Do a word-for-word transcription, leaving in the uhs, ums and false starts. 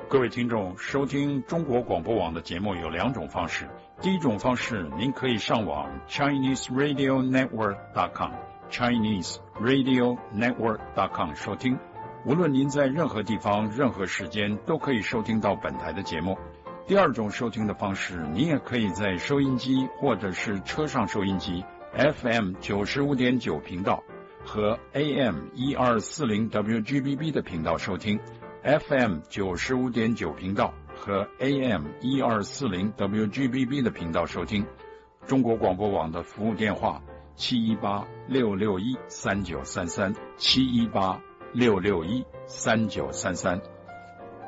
各位听众，收听中国广播网的节目有两种方式。第一种方式，您可以上网 Chinese Radio Network dot com Chinese Radio Network dot com 收听。无论您在任何地方、任何时间，都可以收听到本台的节目。第二种收听的方式，您也可以在收音机或者是车上收音机 F M 九十五点九 频道和 A M 一二四零 W G B B 的频道收听。F M 九十五点九 频道和 A M 一二四零 W G B B 的频道收听。中国广播网的服务电话七一八六六一三九三三七一八六六一三九三三。